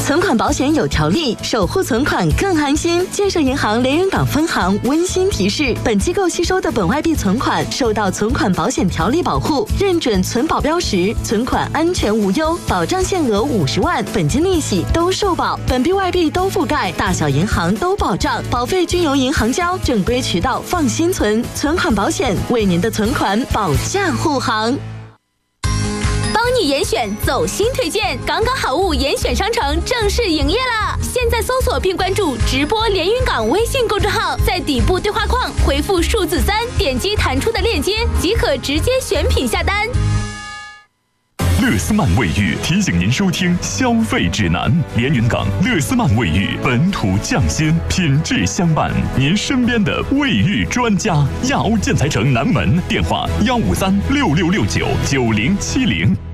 存款保险有条例，守护存款更安心。建设银行连云港分行温馨提示：本机构吸收的本外币存款受到存款保险条例保护，认准存保标识，存款安全无忧，保障限额50万，本金利息都受保，本币外币都覆盖，大小银行都保障，保费均由银行交，正规渠道放心存。存款保险为您的存款保驾护航。 帮你严选走心推荐，港港好物严选商城正式营业啦！现在搜索并关注直播连云港微信公众号，在底部对话框回复数字3，点击弹出的链接即可直接选品下单。 乐思曼卫浴提醒您收听消费指南。连云港乐思曼卫浴，本土匠心，品质相伴，您身边的卫浴专家。亚欧建材城南门，电话15366699070。